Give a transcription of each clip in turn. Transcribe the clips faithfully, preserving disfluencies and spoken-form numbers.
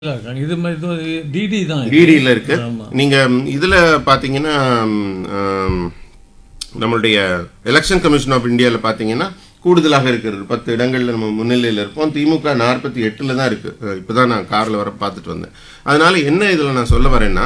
இது மாதிரி டிடி தான் டிடியில் இருக்கு. நீங்க இதுல பாத்தீங்கன்னா நம்மளுடைய எலெக்ஷன் கமிஷன் ஆஃப் இந்தியாவில் பாத்தீங்கன்னா கூடுதலாக இருக்கிறது. பத்து இடங்கள்ல நம்ம முன்னிலையில் இருப்போம். திமுக நாற்பத்தி எட்டுல தான் இருக்கு. இப்பதான் நான் கார்ல வர பார்த்துட்டு வந்தேன். அதனால என்ன இதுல நான் சொல்ல வரேன்னா,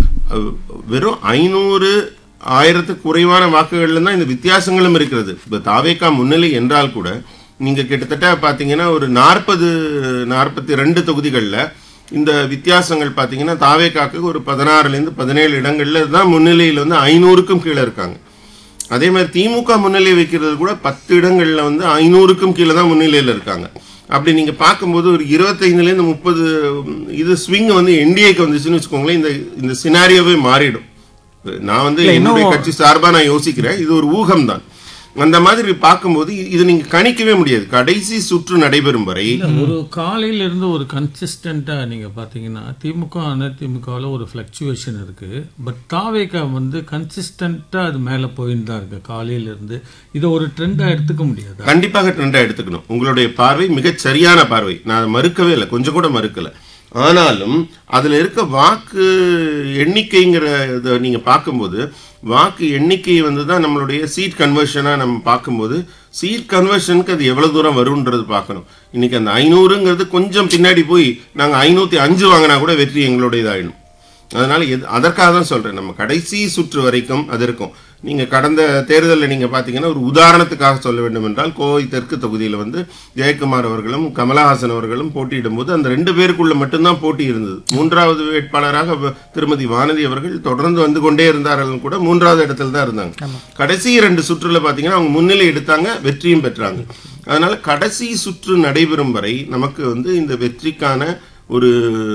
வெறும் ஐநூறு ஆயிரத்துக்கு குறைவான வாக்குகள்ல தான் இந்த வித்தியாசங்களும் இருக்கிறது. இப்போ தாவேகா முன்னிலை என்றால் கூட நீங்க கிட்டத்தட்ட பாத்தீங்கன்னா ஒரு நாற்பது நாற்பத்தி ரெண்டு தொகுதிகளில் இந்த வித்தியாசங்கள் பாத்தீங்கன்னா தாவேகாக்கு ஒரு பதினாறுல இருந்து பதினேழு இடங்கள்ல தான் முன்னிலையில் வந்து ஐநூறுக்கும் கீழே இருக்காங்க. அதே மாதிரி திமுக முன்னிலை வைக்கிறது கூட பத்து இடங்கள்ல வந்து ஐநூறுக்கும் கீழே தான் முன்னிலையில் இருக்காங்க. அப்படி நீங்க பார்க்கும்போது ஒரு இருபத்தைந்துல இருந்து முப்பது இது ஸ்விங் வந்து என்டிஏக்கு வந்துச்சுன்னு வச்சுக்கோங்களேன், இந்த இந்த சினாரியோவே மாறிடும். நான் வந்து என்னுடைய கட்சி சார்பா நான் யோசிக்கிறேன், இது ஒரு ஊகம் தான். அந்த மாதிரி பார்க்கும்போது இது நீங்க கணிக்கவே முடியாது. கடைசி சுற்று நடைபெறும் வரை ஒரு காலையில இருந்து ஒரு கன்சிஸ்டண்டா நீங்க பாத்தீங்கன்னா திமுக அதிமுகவில் ஒரு பிளக்சுவேஷன் இருக்கு. பட் தாவேகா வந்து கன்சிஸ்டண்டா அது மேல போயிட்டு தான் இருக்கு காலையில இருந்து. இதை ஒரு ட்ரெண்டா எடுத்துக்க முடியாது. கண்டிப்பாக ட்ரெண்டா எடுத்துக்கணும். உங்களுடைய பார்வை மிகச் சரியான பார்வை, நான் மறுக்கவே இல்லை, கொஞ்சம் கூட மறுக்கல. ஆனாலும் அதுல இருக்க வாக்கு எண்ணிக்கைங்கிற இதை நீங்க பார்க்கும்போது வாக்கு எண்ணிக்கை வந்து தான் நம்மளுடைய சீட் கன்வர்ஷனா நம்ம பார்க்கும்போது சீட் கன்வர்ஷனுக்கு அது எவ்வளவு தூரம் வரும்ன்றது பார்க்கணும். இன்னைக்கு அந்த ஐநூறுங்கிறது கொஞ்சம் பின்னாடி போய் நாங்க ஐநூத்தி அஞ்சு வாங்கினா கூட வெற்றி எங்களுடைய இதாயிடும். அதனால அதற்காக தான் சொல்றேன், நம்ம கடைசி சுற்று வரைக்கும் அது இருக்கும். நீங்க கடந்த தேர்தலில் நீங்க பாத்தீங்கன்னா ஒரு உதாரணத்துக்காக சொல்ல வேண்டும் என்றால், கோவை தெற்கு தொகுதியில் வந்து ஜெயக்குமார் அவர்களும் கமலஹாசன் அவர்களும் போட்டியிடும் போது அந்த ரெண்டு பேருக்குள்ள மட்டும்தான் போட்டி இருந்தது. மூன்றாவது வேட்பாளராக திருமதி வானதி அவர்கள் தொடர்ந்து வந்து கொண்டே இருந்தார்கள், கூட மூன்றாவது இடத்துல தான் இருந்தாங்க. கடைசி இரண்டு சுற்றுல பாத்தீங்கன்னா அவங்க முன்னிலை எடுத்தாங்க, வெற்றியும் பெற்றாங்க. அதனால கடைசி சுற்று நடைபெறும் வரை நமக்கு வந்து இந்த வெற்றிக்கான ஒரு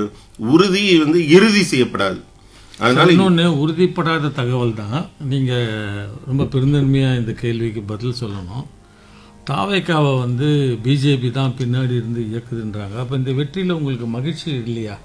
உறுதி வந்து இறுதி செய்யப்படாது. அதனால இன்னொன்று உறுதிப்படாத தகவல் தான். நீங்கள் ரொம்ப பெருந்தன்மையாக இந்த கேள்விக்கு பதில் சொல்லணும். தாவேகாவை வந்து பிஜேபி தான் பின்னாடி இருந்து இயக்குதுன்றாங்க. அப்போ இந்த வெற்றியில் உங்களுக்கு மகிழ்ச்சி இல்லையா?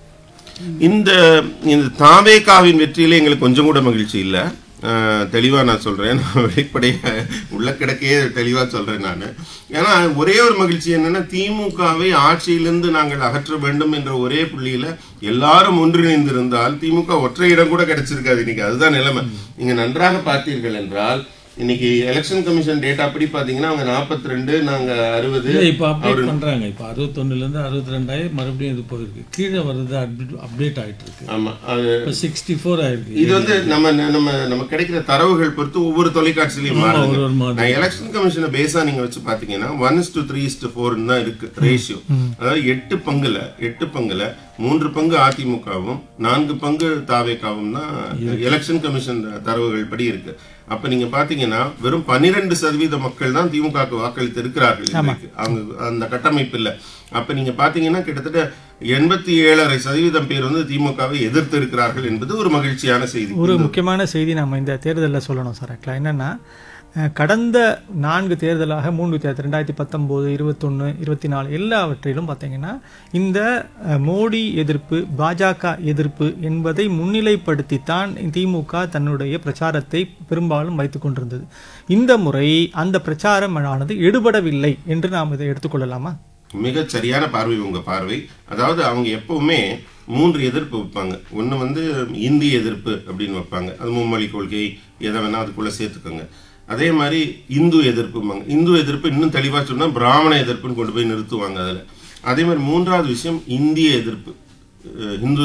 இந்த இந்த தாவேகாவின் வெற்றியில எங்களுக்கு கொஞ்சம் கூட மகிழ்ச்சி இல்லை. தெளிவாக நான் சொல்கிறேன், நான் வெளிப்படையாக உள்ள கிடக்கையே தெளிவாக சொல்கிறேன் நான். ஏன்னா ஒரே ஒரு மகிழ்ச்சி என்னென்னா, திமுகவை ஆட்சியிலிருந்து நாங்கள் அகற்ற வேண்டும் என்ற ஒரே புள்ளியில் எல்லாரும் ஒன்றிணைந்திருந்தால் திமுக ஒற்றை இடம் கூட கிடைச்சிருக்காது இன்னைக்கு. அதுதான் நிலைமை. நீங்கள் நன்றாக பார்த்தீர்கள் என்றால் இன்னைக்கு எலெக்ஷன் கமிஷன் டேட்டா அப்படி பாத்தீங்கன்னா அவங்க நாற்பத்தி ரெண்டு நாங்க அறுபது இப்போ அப்டேட் பண்றாங்க. இப்போ அறுபத்தொன்னுல இருந்து அறுபத்தி ரெண்டாயி மறுபடியும் இது போயிருக்கு, கீழே வருது, அப்டேட் ஆயிட்டு இருக்கு. ஆமா, அது சிக்ஸ்டி ஃபோர் ஆயிருக்கு. இது வந்து நம்ம நம்ம நம்ம கிடைக்கிற தரவுகள் பொறுத்து ஒவ்வொரு தொலைக்காட்சியிலையும் மாறுது. நான் எலெக்ஷன் கமிஷனை பேஸா நீங்க வச்சு பாத்தீங்கன்னா one is to three is to four தான் இருக்கு ரேஷியோ. அதாவது எட்டு பங்குல எட்டு பங்குல மூன்று பங்கு அதிமுகவும் நான்கு பங்கு தாவேகாவும் தான் எலெக்ஷன் கமிஷன் தரவுகள் படி இருக்கு. அப்ப நீங்க பாத்தீங்கன்னா வெறும் பன்னிரண்டு சதவீத மக்கள் தான் திமுகவுக்கு வாக்களித்து இருக்கிறார்கள் அவங்க அந்த கட்டமைப்பு இல்ல. அப்ப நீங்க பாத்தீங்கன்னா கிட்டத்தட்ட எண்பத்தி ஏழரை சதவீதம் பேர் வந்து திமுகவை எதிர்த்து இருக்கிறார்கள் என்பது ஒரு மகிழ்ச்சியான செய்தி. ஒரு முக்கியமான செய்தி நம்ம இந்த தேர்தலில் சொல்லணும் சார். என்னன்னா, கடந்த நான்கு தேர்தலாக மூன்று தேர்தல் ரெண்டாயிரத்தி பத்தொம்போது இருபத்தொன்னு இருபத்தி நாலு எல்லாவற்றிலும் பார்த்தீங்கன்னா இந்த மோடி எதிர்ப்பு பாஜக எதிர்ப்பு என்பதை முன்னிலைப்படுத்தித்தான் திமுக தன்னுடைய பிரச்சாரத்தை பெரும்பாலும் வைத்துக் கொண்டிருந்தது. இந்த முறை அந்த பிரச்சாரமானது எடுபடவில்லை என்று நாம் இதை எடுத்துக்கொள்ளலாமா? மிக சரியான பார்வை உங்க பார்வை. அதாவது அவங்க எப்பவுமே மூன்று எதிர்ப்பு வைப்பாங்க. ஒன்னு வந்து இந்திய எதிர்ப்பு அப்படின்னு வைப்பாங்க, அது மும்மொழி கொள்கை எதை வேணா அதுக்குள்ள சேர்த்துக்கோங்க. அதே மாதிரி இந்து எதிர்ப்புமாங்க. இந்து எதிர்ப்பு இன்னும் தெளிவா சொன்னா பிராமண எதிர்ப்புன்னு கொண்டு போய் நிறுத்துவாங்க அதுல. அதே மாதிரி மூன்றாவது விஷயம் இந்திய எதிர்ப்பு, ஹிந்து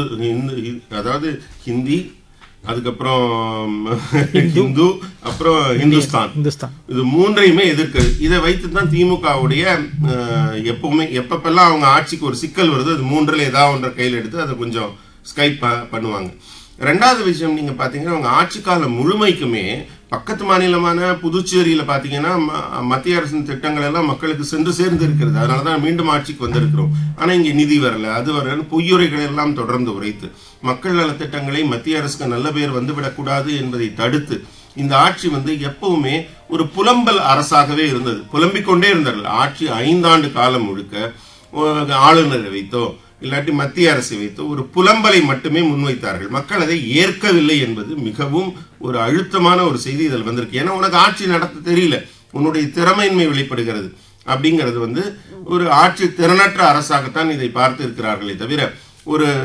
அதாவது ஹிந்தி, அதுக்கப்புறம் இந்து, அப்புறம் ஹிந்துஸ்தான். இது மூன்றையுமே எதிர்க்கிறது. இதை வைத்து தான் திமுகவுடைய எப்பவுமே எப்பப்பெல்லாம் அவங்க ஆட்சிக்கு ஒரு சிக்கல் வருது, அது மூன்றுல ஏதாவது ஒன்றை கையில் எடுத்து அதை கொஞ்சம் ஸ்கைப் பண்ணுவாங்க. ரெண்டாவது விஷயம் நீங்க பாத்தீங்கன்னா அவங்க ஆட்சி காலம் முழுமைக்குமே பக்கத்து மாநிலமான புதுச்சேரியில பாத்தீங்கன்னா மத்திய அரசின் திட்டங்கள் எல்லாம் மக்களுக்கு சென்று சேர்ந்து இருக்கிறது. அதனாலதான் மீண்டும் ஆட்சிக்கு வந்திருக்கிறோம். ஆனா இங்க நிதி வரல, அது வரல, பொய்யுரைகள் எல்லாம் தொடர்ந்து உரைத்து மக்கள் நல திட்டங்களை மத்திய அரசுக்கு நல்ல பேர் வந்துவிடக் கூடாது என்பதை தடுத்து இந்த ஆட்சி வந்து எப்பவுமே ஒரு புலம்பல் அரசாகவே இருந்தது. புலம்பிக் கொண்டே இருந்தார்கள். ஆட்சி ஐந்தாண்டு காலம் முழுக்க ஆளுநரை வைத்தோ இல்லாட்டி மத்திய அரசை வைத்து ஒரு புலம்பலை மட்டுமே முன்வைத்தார்கள். மக்கள் அதை ஏற்கவில்லை என்பது மிகவும் ஒரு அழுத்தமான ஒரு செய்தி இதில் வந்திருக்கு. ஏன்னா உனக்கு ஆட்சி நடத்த தெரியல, உன்னுடைய திறமையின்மை வெளிப்படுகிறது அப்படிங்கிறது வந்து ஒரு ஆட்சி திறனற்ற அரசாகத்தான் இதை பார்த்து இருக்கிறார்களே தவிர ஒரு